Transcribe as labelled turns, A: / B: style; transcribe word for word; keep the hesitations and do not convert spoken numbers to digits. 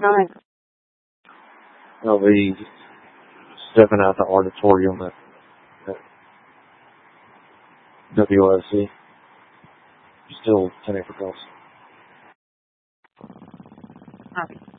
A: coming?
B: I'll be stepping out the auditorium at, at W S C. Still ten acre calls.
A: Copy.